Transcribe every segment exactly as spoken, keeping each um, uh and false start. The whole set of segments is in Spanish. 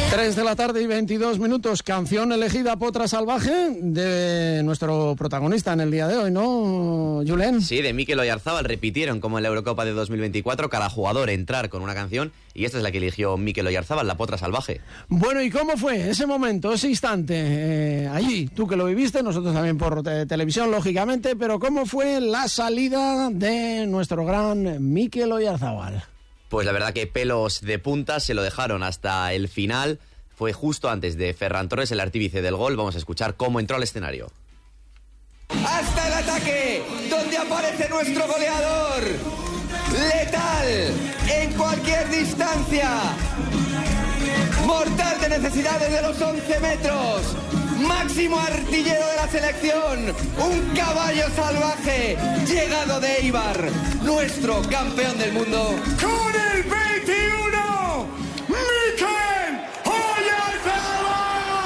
tres de la tarde y veintidós minutos, canción elegida Potra Salvaje de nuestro protagonista en el día de hoy, ¿no, Julen? Sí, de Mikel Oyarzabal. Repitieron como en la Eurocopa de dos mil veinticuatro, cada jugador entrar con una canción, y esta es la que eligió Mikel Oyarzabal, la Potra Salvaje. Bueno, ¿y cómo fue ese momento, ese instante? Eh, allí, tú que lo viviste, nosotros también por te televisión, lógicamente, pero ¿cómo fue la salida de nuestro gran Mikel Oyarzabal? Pues la verdad que pelos de punta, se lo dejaron hasta el final. Fue justo antes de Ferran Torres, el artífice del gol. Vamos a escuchar cómo entró al escenario. Hasta el ataque, donde aparece nuestro goleador. Letal, en cualquier distancia. Mortal de necesidades de los once metros. Máximo artillero de la selección. Un caballo salvaje, llegado de Eibar. Nuestro campeón del mundo. Con el veintiuno, Mikel Oyarzabal.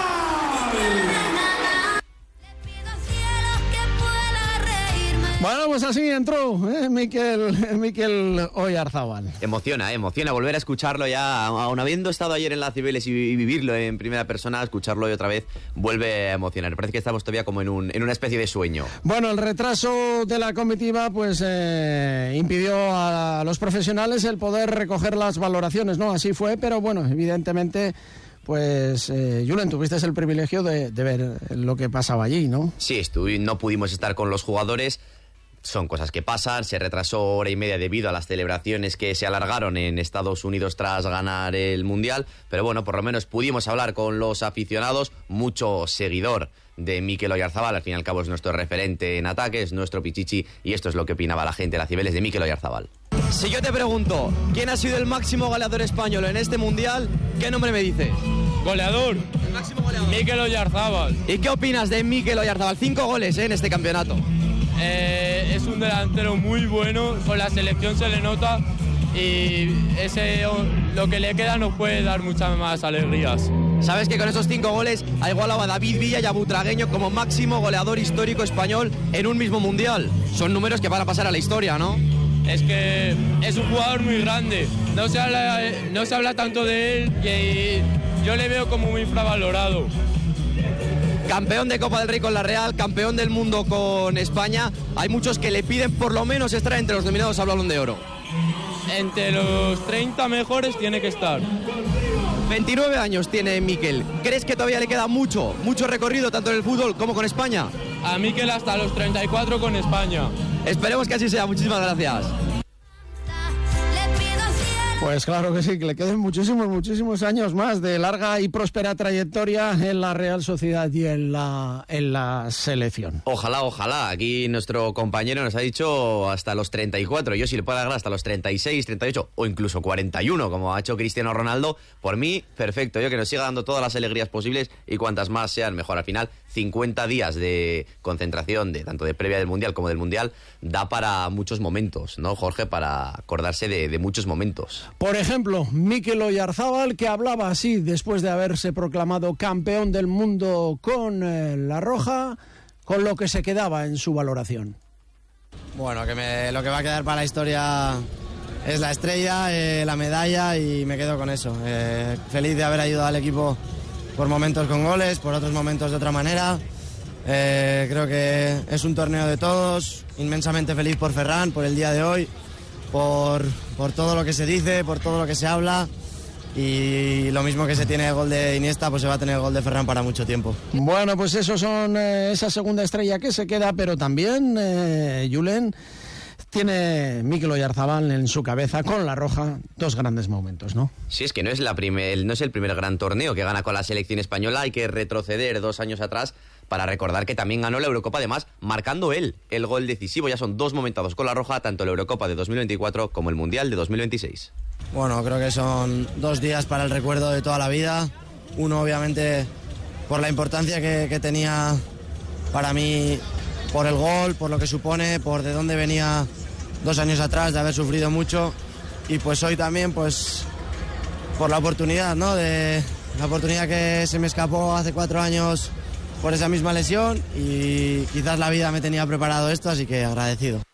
Bueno, pues así entró ¿eh? Mikel, Mikel Oyarzabal. Emociona, emociona volver a escucharlo ya, aun habiendo estado ayer en la Cibeles y, y vivirlo en primera persona, escucharlo y otra vez vuelve a emocionar. Parece que estamos todavía como en, un, en una especie de sueño. Bueno, el retraso de la comitiva pues eh, impidió a los profesionales el poder recoger las valoraciones, ¿no? Así fue, pero bueno, evidentemente... Pues, eh, Julen, tuviste el privilegio de, de ver lo que pasaba allí, ¿no? Sí, estuve, no pudimos estar con los jugadores. Son cosas que pasan, se retrasó hora y media debido a las celebraciones que se alargaron en Estados Unidos tras ganar el Mundial, pero bueno, por lo menos pudimos hablar con los aficionados, mucho seguidor de Mikel Oyarzabal, al fin y al cabo es nuestro referente en ataques, nuestro pichichi, y esto es lo que opinaba la gente de la Cibeles de Mikel Oyarzabal. Si yo te pregunto, ¿quién ha sido el máximo goleador español en este Mundial? ¿Qué nombre me dices? Goleador. El máximo goleador. Mikel Oyarzabal. ¿Y qué opinas de Mikel Oyarzabal? Cinco goles ¿eh? en este campeonato. Eh, es un delantero muy bueno, con la selección se le nota y ese lo que le queda nos puede dar muchas más alegrías. Sabes que con esos cinco goles ha igualado a David Villa y a Butragueño como máximo goleador histórico español en un mismo Mundial. Son números que van a pasar a la historia, ¿no? Es que es un jugador muy grande, no se habla, no se habla tanto de él y yo le veo como muy infravalorado. Campeón de Copa del Rey con la Real, campeón del mundo con España. Hay muchos que le piden por lo menos estar entre los nominados al Balón de Oro. Entre los treinta mejores tiene que estar. veintinueve años tiene Mikel. ¿Crees que todavía le queda mucho, mucho recorrido tanto en el fútbol como con España? A Mikel hasta los treinta y cuatro con España. Esperemos que así sea. Muchísimas gracias. Pues claro que sí, que le queden muchísimos, muchísimos años más de larga y próspera trayectoria en la Real Sociedad y en la, en la selección. Ojalá, ojalá. Aquí nuestro compañero nos ha dicho hasta los treinta y cuatro. Yo si le puedo agarrar hasta los treinta y seis, treinta y ocho o incluso cuarenta y uno, como ha hecho Cristiano Ronaldo, por mí, perfecto. Yo que nos siga dando todas las alegrías posibles y cuantas más sean mejor. Al final, cincuenta días de concentración, de tanto de previa del Mundial como del Mundial, da para muchos momentos, ¿no, Jorge? Para acordarse de, de muchos momentos. Por ejemplo, Mikel Oyarzabal, que hablaba así después de haberse proclamado campeón del mundo con eh, la Roja, con lo que se quedaba en su valoración. Bueno, que me, lo que va a quedar para la historia es la estrella, eh, la medalla y me quedo con eso. Eh, feliz de haber ayudado al equipo por momentos con goles, por otros momentos de otra manera. Eh, creo que es un torneo de todos, inmensamente feliz por Ferran, por el día de hoy. Por, por todo lo que se dice, por todo lo que se habla y lo mismo que se tiene el gol de Iniesta, pues se va a tener el gol de Ferran para mucho tiempo. Bueno, pues esos son eh, esa segunda estrella que se queda, pero también, eh, Julen, tiene Mikel Oyarzabal en su cabeza con la Roja dos grandes momentos, ¿no? Sí, es que no es, la primer, no es el primer gran torneo que gana con la selección española, hay que retroceder dos años atrás para recordar que también ganó la Eurocopa, además, marcando él el gol decisivo. Ya son dos momentados con la Roja, tanto la Eurocopa de dos mil veinticuatro como el Mundial de dos mil veintiséis. Bueno, creo que son dos días para el recuerdo de toda la vida. Uno, obviamente, por la importancia que, que tenía para mí, por el gol, por lo que supone, por de dónde venía dos años atrás, de haber sufrido mucho. Y pues hoy también, pues, por la oportunidad, ¿no? De, la oportunidad que se me escapó hace cuatro años por esa misma lesión y quizás la vida me tenía preparado esto, así que agradecido.